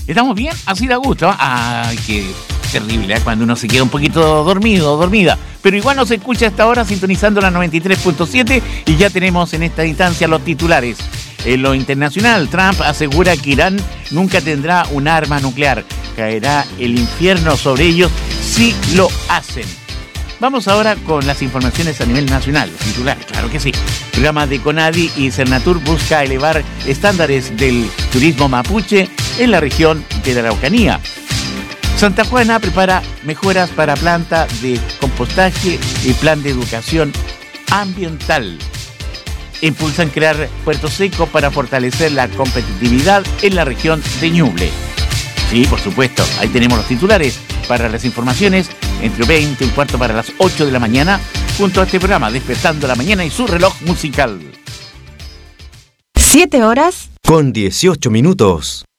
¿Estamos bien? Así da gusto. Ay, qué terrible, ¿eh? Cuando uno se queda un poquito dormido o dormida. Pero igual nos escucha a esta hora sintonizando la 93.7 y ya tenemos en esta instancia los titulares. En lo internacional, Trump asegura que Irán nunca tendrá un arma nuclear. Caerá el infierno sobre ellos si lo hacen. Vamos ahora con las informaciones a nivel nacional, los titulares, claro que sí. El programa de CONADI y Cernatur busca elevar estándares del turismo mapuche en la región de la Araucanía. Santa Juana prepara mejoras para planta de compostaje y plan de educación ambiental. Impulsan crear Puerto Seco para fortalecer la competitividad en la región de Ñuble. Sí, por supuesto, ahí tenemos los titulares para las informaciones entre 20 y un cuarto para las 8 de la mañana, junto a este programa Despertando la Mañana y su reloj musical. 7 horas con 18 minutos.